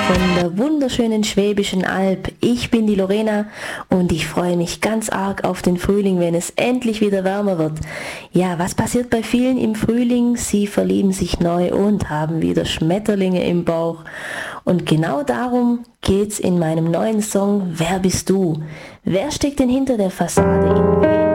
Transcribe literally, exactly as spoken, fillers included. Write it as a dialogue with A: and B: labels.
A: von der wunderschönen Schwäbischen Alb. Ich bin die Lorena und ich freue mich ganz arg auf den Frühling, wenn es endlich wieder wärmer wird. Ja, was passiert bei vielen im Frühling? Sie verlieben sich neu und haben wieder Schmetterlinge im Bauch. Und genau darum geht's in meinem neuen Song Wer bist du? Wer steckt denn hinter der Fassade in Wien?